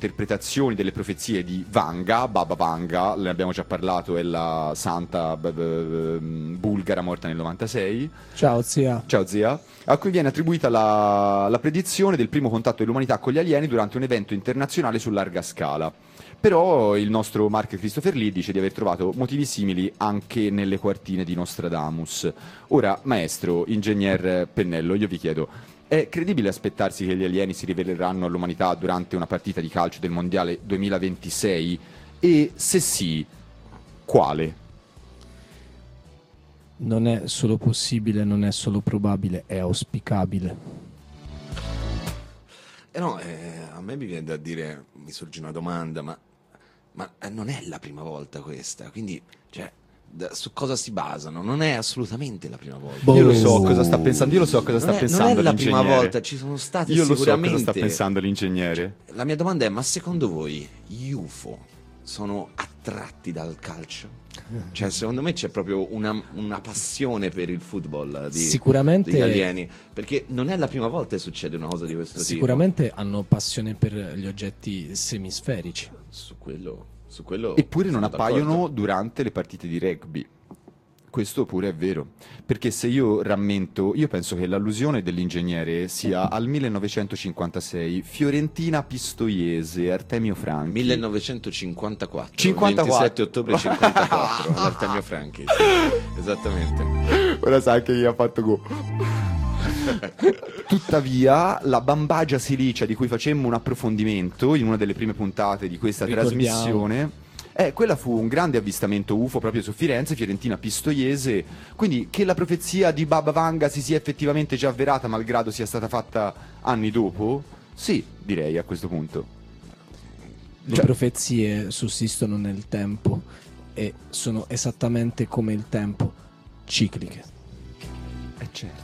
interpretazioni delle profezie di Vanga, Baba Vanga, ne abbiamo già parlato, è la santa bulgara morta nel 96. Ciao zia. Ciao zia. A cui viene attribuita la predizione del primo contatto dell'umanità con gli alieni durante un evento internazionale su larga scala. Però il nostro Mark Christopher Lee dice di aver trovato motivi simili anche nelle quartine di Nostradamus. Ora, maestro, ingegner Pennello, io vi chiedo, è credibile aspettarsi che gli alieni si riveleranno all'umanità durante una partita di calcio del Mondiale 2026? E se sì, quale? Non è solo possibile, non è solo probabile, è auspicabile. No, a me mi viene da dire, mi sorge una domanda, ma non è la prima volta questa, quindi, cioè, su cosa si basano? Non è assolutamente la prima volta. Io lo so cosa sta pensando, io lo so cosa sta pensando non è la l'ingegnere. prima volta, ci sono stati Io lo so sicuramente... cosa sta pensando l'ingegnere. La mia domanda è, ma secondo voi gli UFO sono attratti dal calcio? Cioè, secondo me c'è proprio una passione per il football Sicuramente, degli alieni, perché non è la prima volta che succede una cosa di questo sicuramente hanno passione per gli oggetti semisferici. tipo. Su quello Eppure non sono appaiono d'accordo. durante le partite di rugby. Questo pure è vero, perché se io rammento, io penso che l'allusione dell'ingegnere sia al 1956, Fiorentina Pistoiese, Artemio Franchi. 1954, 54. 27 ottobre 54, Artemio Franchi, sì, esattamente. Ora sai che gli ha fatto go. Tuttavia, la bambagia silicia di cui facemmo un approfondimento in una delle prime puntate di questa Ricordiamo. trasmissione, quella fu un grande avvistamento UFO proprio su Firenze, Fiorentina Pistoiese. Quindi che la profezia di Baba Vanga si sia effettivamente già avverata, malgrado sia stata fatta anni dopo? Sì, direi a questo punto. Le Cioè- profezie sussistono nel tempo e sono esattamente come il tempo, cicliche. Certo.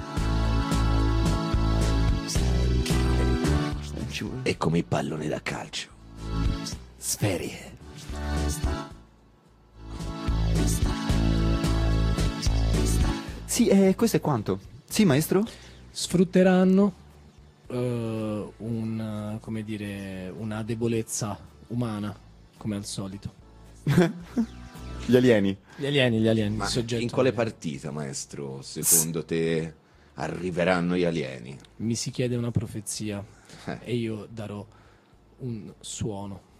È come i palloni da calcio. Sferie. Sì, questo è quanto. Sì, maestro? Sfrutteranno come dire, una debolezza umana, come al solito. Gli alieni. Gli alieni, Ma il soggetto. in quale partita, maestro, secondo te arriveranno gli alieni? Mi si chiede una profezia e io darò un suono.